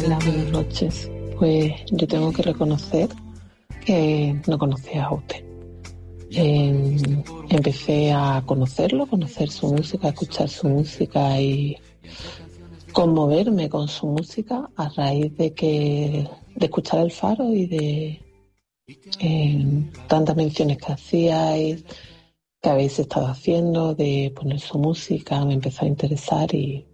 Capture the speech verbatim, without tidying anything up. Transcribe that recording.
Hola, buenas noches. Pues yo tengo que reconocer que no conocía a usted. Eh, empecé a conocerlo, a conocer su música, a escuchar su música y conmoverme con su música a raíz de que de escuchar El Faro y de eh, tantas menciones que hacíais, que habéis estado haciendo, de poner su música, me empezó a interesar y